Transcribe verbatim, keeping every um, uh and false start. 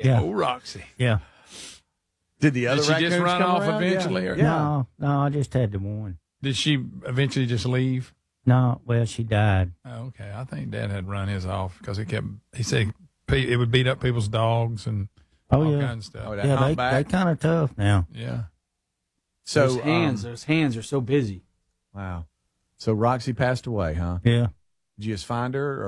Yeah. Oh, Roxy. Yeah. Did the other Did she just raccoons run come off around? eventually, Yeah. or- Yeah. No, no, I just had the one. Did she eventually just leave? No, well, she died. Oh, okay. I think Dad had run his off because he kept, he said pe- it would beat up people's dogs and Oh, all yeah. kinds of stuff. Oh, that Yeah, they humpback? they kind of tough now. Yeah. So those hands, um, those hands are so busy. wow. So Roxy passed away, huh? Yeah. Did you just find her?